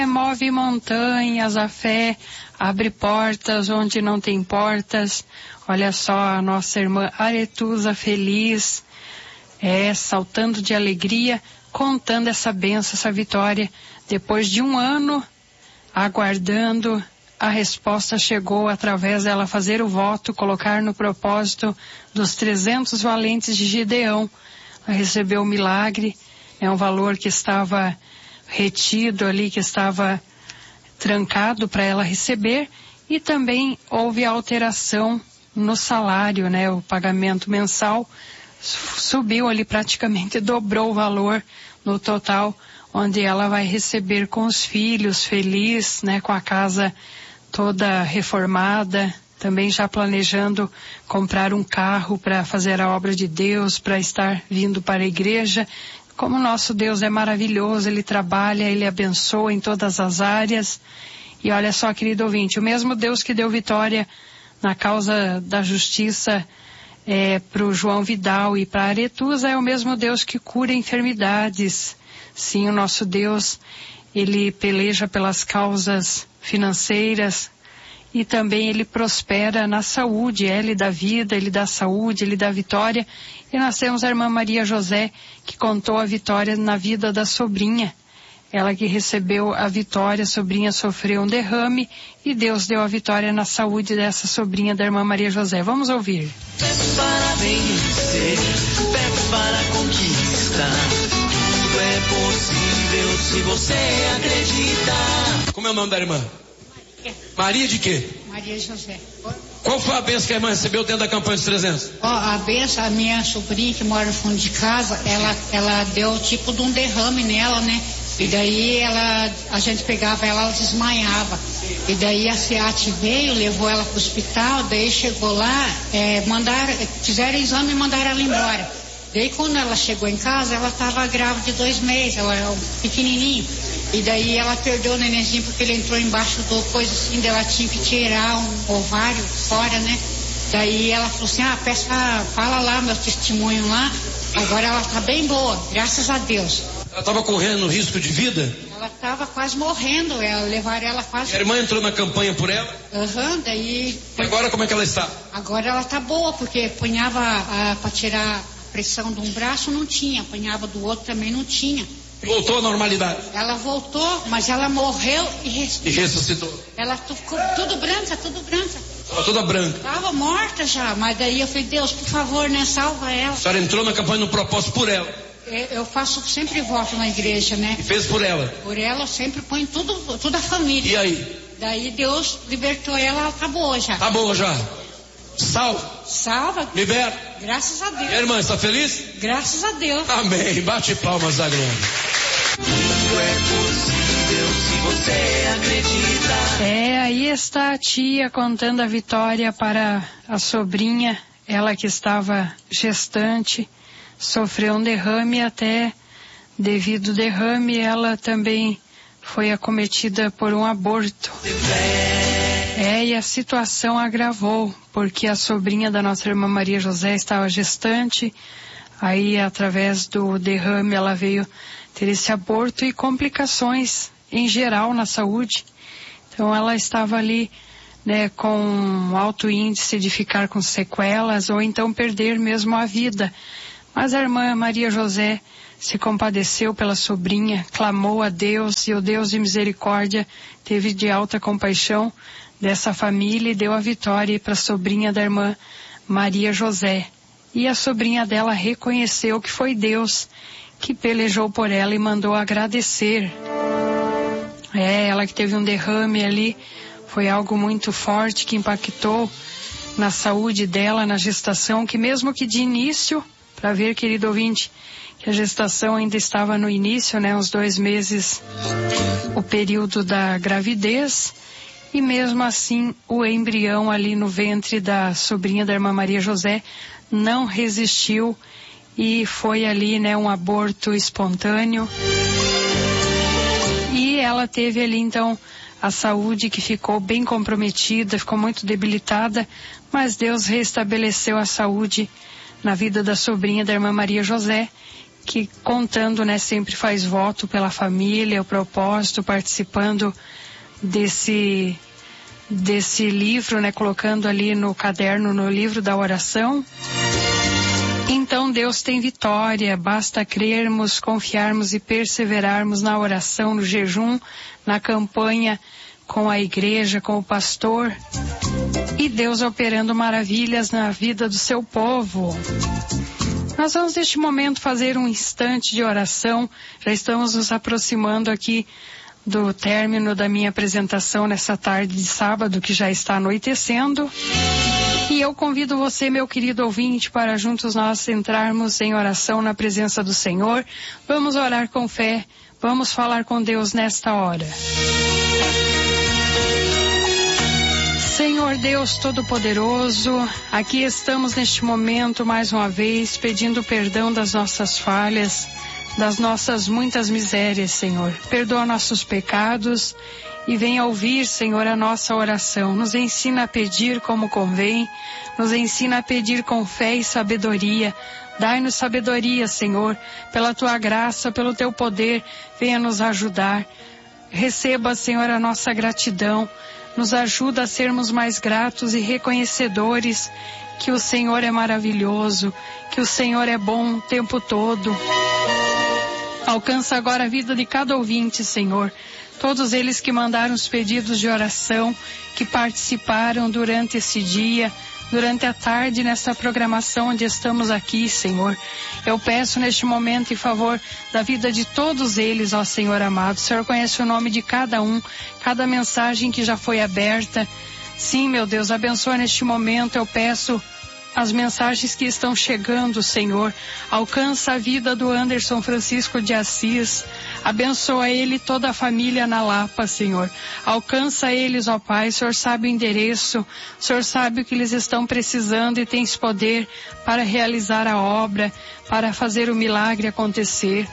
Move montanhas, a fé abre portas onde não tem portas. Olha só a nossa irmã Aretusa feliz, saltando de alegria, contando essa bênção, essa vitória. Depois de um ano aguardando, a resposta chegou através dela fazer o voto, colocar no propósito dos 300 valentes de Gideão. Ela recebeu o milagre, um valor que estava retido ali, que estava trancado para ela receber, e também houve alteração no salário, o pagamento mensal subiu ali, praticamente dobrou o valor no total, onde ela vai receber com os filhos, feliz, com a casa toda reformada, também já planejando comprar um carro para fazer a obra de Deus, para estar vindo para a igreja. Como nosso Deus é maravilhoso, Ele trabalha, Ele abençoa em todas as áreas. E olha só, querido ouvinte, o mesmo Deus que deu vitória na causa da justiça para o João Vidal e para a Aretusa é o mesmo Deus que cura enfermidades. Sim, o nosso Deus, Ele peleja pelas causas financeiras e também Ele prospera na saúde. Ele dá vida, Ele dá saúde, Ele dá vitória. E nós temos a irmã Maria José, que contou a vitória na vida da sobrinha. Ela que recebeu a vitória, a sobrinha sofreu um derrame e Deus deu a vitória na saúde dessa sobrinha da irmã Maria José. Vamos ouvir. Peço para vencer, peço para conquista. Tudo é possível se você acreditar. Como é o nome da irmã? Maria de quê? Maria José. Qual foi a bênção que a irmã recebeu dentro da campanha dos 300? A bênção, a minha sobrinha que mora no fundo de casa, ela deu tipo de um derrame nela, E daí a gente pegava ela desmaiava. E daí a SEAT veio, levou ela para o hospital, daí chegou lá, fizeram exame e mandaram ela embora. Daí quando ela chegou em casa, ela estava grávida de 2 meses, ela era pequenininho. E daí ela perdeu o nenenzinho porque ele entrou embaixo do coisa assim, daí ela tinha que tirar um ovário fora, Daí ela falou assim, fala lá meu testemunho lá, agora ela tá bem boa, graças a Deus. Ela estava correndo risco de vida? Ela estava quase morrendo, levaram ela quase... A irmã entrou na campanha por ela? Daí... E agora como é que ela está? Agora ela tá boa, porque apanhava para tirar a pressão de um braço, não tinha, apanhava do outro também, não tinha. Voltou à normalidade? Ela voltou, mas ela morreu e ressuscitou. Ela ficou tudo branca. Estava toda branca. Estava morta já, mas daí eu falei, Deus, por favor, salva ela. A senhora entrou na campanha no propósito por ela? Eu faço sempre voto na igreja, E fez por ela? Por ela eu sempre ponho toda a família. E aí? Daí Deus libertou ela tá boa já. Tá boa já. Salva. Liberta. Graças a Deus. E a irmã, está feliz? Graças a Deus. Amém. Bate palmas à glória. Tudo é possível se você acredita. Aí está a tia contando a vitória para a sobrinha, ela que estava gestante, sofreu um derrame e até devido ao derrame ela também foi acometida por um aborto. E a situação agravou, porque a sobrinha da nossa irmã Maria José estava gestante, aí através do derrame ela veio ter esse aborto e complicações em geral na saúde. Então ela estava ali, com alto índice de ficar com sequelas ou então perder mesmo a vida. Mas a irmã Maria José se compadeceu pela sobrinha, clamou a Deus e o Deus de misericórdia teve de alta compaixão dessa família e deu a vitória para a sobrinha da irmã Maria José. E a sobrinha dela reconheceu que foi Deus que pelejou por ela e mandou agradecer. Ela que teve um derrame ali, foi algo muito forte que impactou na saúde dela, na gestação, que mesmo que de início, para ver, querido ouvinte, que a gestação ainda estava no início, uns 2 meses, o período da gravidez, e mesmo assim o embrião ali no ventre da sobrinha da irmã Maria José não resistiu e foi ali, um aborto espontâneo. E ela teve ali então a saúde que ficou bem comprometida, ficou muito debilitada, mas Deus restabeleceu a saúde na vida da sobrinha da irmã Maria José que contando, né, sempre faz voto pela família, o propósito, participando desse livro, né, colocando ali no caderno, no livro da oração. Então Deus tem vitória, basta crermos, confiarmos e perseverarmos na oração, no jejum, na campanha com a igreja, com o pastor, e Deus operando maravilhas na vida do seu povo. Nós vamos neste momento fazer um instante de oração. Já estamos nos aproximando aqui do término da minha apresentação nessa tarde de sábado, que já está anoitecendo. E eu convido você, meu querido ouvinte, para juntos nós entrarmos em oração na presença do Senhor. Vamos orar com fé, vamos falar com Deus nesta hora. Senhor Deus Todo-Poderoso, aqui estamos neste momento mais uma vez pedindo perdão das nossas falhas, das nossas muitas misérias, Senhor. Perdoa nossos pecados e venha ouvir, Senhor, a nossa oração. Nos ensina a pedir como convém, nos ensina a pedir com fé e sabedoria. Dai-nos sabedoria, Senhor, pela Tua graça, pelo Teu poder, venha nos ajudar. Receba, Senhor, a nossa gratidão. Nos ajuda a sermos mais gratos e reconhecedores que o Senhor é maravilhoso, que o Senhor é bom o tempo todo. Alcança agora a vida de cada ouvinte, Senhor. Todos eles que mandaram os pedidos de oração, que participaram durante esse dia, durante a tarde, nessa programação onde estamos aqui, Senhor. Eu peço neste momento em favor da vida de todos eles, ó Senhor amado. O Senhor conhece o nome de cada um, cada mensagem que já foi aberta. Sim, meu Deus, abençoa neste momento. Eu peço as mensagens que estão chegando, Senhor. Alcança a vida do Anderson Francisco de Assis. Abençoa ele e toda a família na Lapa, Senhor. Alcança eles, ó Pai. O Senhor sabe o endereço. O Senhor sabe o que eles estão precisando e tens poder para realizar a obra, para fazer o milagre acontecer.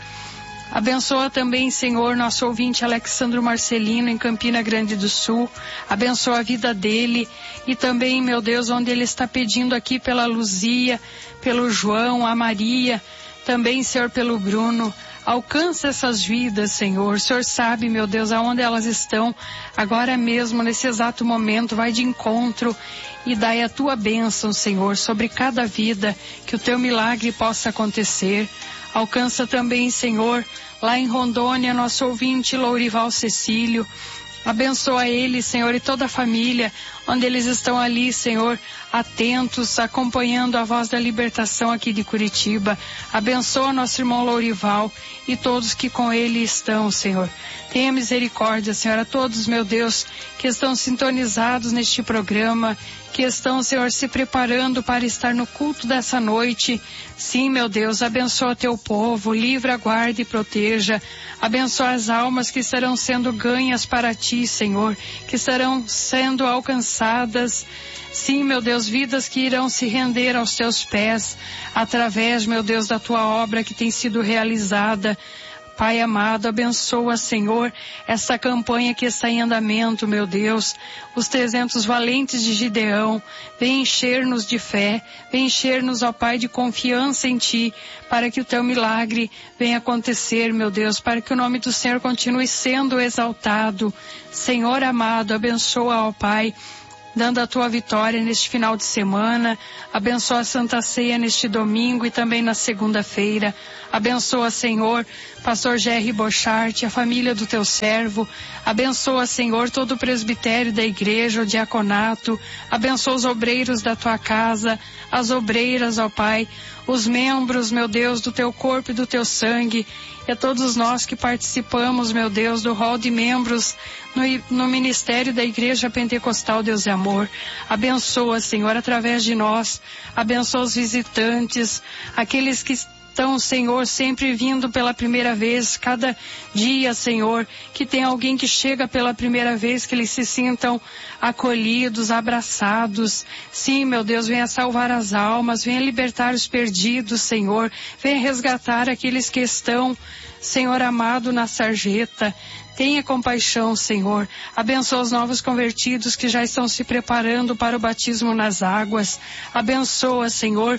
Abençoa também, Senhor, nosso ouvinte Alexandro Marcelino, em Campina Grande do Sul. Abençoa a vida dele e também, meu Deus, onde ele está pedindo aqui pela Luzia, pelo João, a Maria, também, Senhor, pelo Bruno. Alcança essas vidas, Senhor. O Senhor sabe, meu Deus, aonde elas estão agora mesmo, nesse exato momento. Vai de encontro e dai a Tua bênção, Senhor, sobre cada vida, que o Teu milagre possa acontecer. Alcança também, Senhor, lá em Rondônia, nosso ouvinte Lourival Cecílio. Abençoa ele, Senhor, e toda a família, onde eles estão ali, Senhor, atentos, acompanhando a voz da libertação aqui de Curitiba. Abençoa nosso irmão Lourival e todos que com ele estão, Senhor. Tenha misericórdia, Senhor, a todos, meu Deus, que estão sintonizados neste programa, que estão, Senhor, se preparando para estar no culto dessa noite. Sim, meu Deus, abençoa Teu povo, livra, guarda e proteja. Abençoa as almas que estarão sendo ganhas para Ti, Senhor, que estarão sendo alcançadas. Sim, meu Deus, vidas que irão se render aos Teus pés, através, meu Deus, da Tua obra que tem sido realizada. Pai amado, abençoa, Senhor, essa campanha que está em andamento, meu Deus. Os 300 valentes de Gideão, vem encher-nos de fé, vem encher-nos, ó Pai, de confiança em Ti, para que o Teu milagre venha acontecer, meu Deus, para que o nome do Senhor continue sendo exaltado. Senhor amado, abençoa, ó Pai, dando a Tua vitória neste final de semana. Abençoa a Santa Ceia neste domingo e também na segunda-feira. Abençoa, Senhor, Pastor Jerry Bochart, a família do Teu servo. Abençoa, Senhor, todo o presbitério da igreja, o diaconato. Abençoa os obreiros da Tua casa, as obreiras, ó Pai, os membros, meu Deus, do Teu corpo e do Teu sangue. E a todos nós que participamos, meu Deus, do rol de membros no ministério da Igreja Pentecostal Deus e Amor. Abençoa, Senhor, através de nós. Abençoa os visitantes, aqueles que estão, Senhor, sempre vindo pela primeira vez, cada dia, Senhor, que tem alguém que chega pela primeira vez, que eles se sintam acolhidos, abraçados. Sim, meu Deus, venha salvar as almas, venha libertar os perdidos, Senhor, venha resgatar aqueles que estão, Senhor amado, na sarjeta. Tenha compaixão, Senhor. Abençoa os novos convertidos que já estão se preparando para o batismo nas águas. Abençoa, Senhor,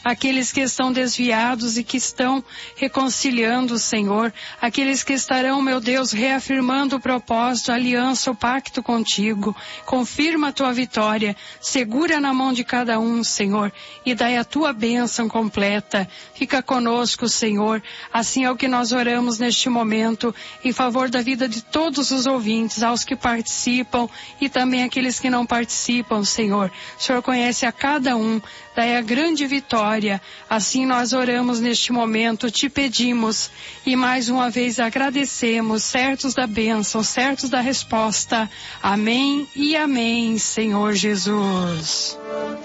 aqueles que estão desviados e que estão reconciliando, Senhor, aqueles que estarão, meu Deus, reafirmando o propósito, a aliança, o pacto contigo. Confirma a tua vitória, segura na mão de cada um, Senhor, e dai a tua bênção completa. Fica conosco, Senhor, assim é o que nós oramos neste momento, em favor da vida de todos os ouvintes, aos que participam e também aqueles que não participam, Senhor. O Senhor conhece a cada um, dai a grande vitória. Assim nós oramos neste momento, te pedimos e mais uma vez agradecemos, certos da bênção, certos da resposta. Amém e amém, Senhor Jesus.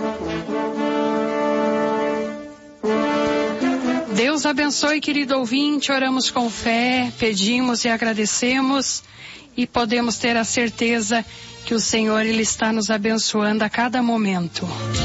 Deus abençoe, querido ouvinte. Oramos com fé, pedimos e agradecemos e podemos ter a certeza que o Senhor, Ele está nos abençoando a cada momento.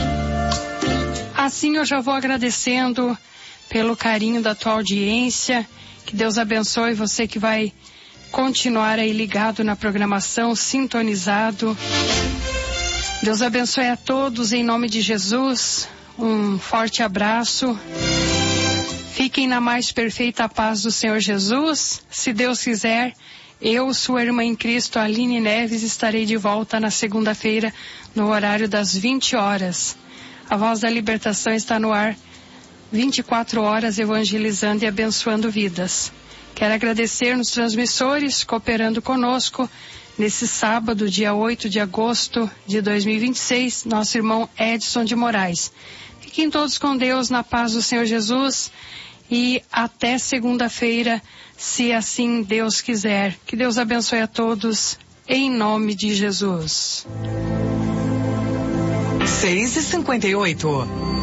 Assim eu já vou agradecendo pelo carinho da tua audiência. Que Deus abençoe você que vai continuar aí ligado na programação, sintonizado. Deus abençoe a todos em nome de Jesus. Um forte abraço. Fiquem na mais perfeita paz do Senhor Jesus. Se Deus quiser, eu, sua irmã em Cristo, Aline Neves, estarei de volta na segunda-feira, no horário das 20 horas. A Voz da Libertação está no ar 24 horas, evangelizando e abençoando vidas. Quero agradecer nos transmissores, cooperando conosco, nesse sábado, dia 8 de agosto de 2026, nosso irmão Edson de Moraes. Fiquem todos com Deus, na paz do Senhor Jesus, e até segunda-feira, se assim Deus quiser. Que Deus abençoe a todos, em nome de Jesus. 6h58.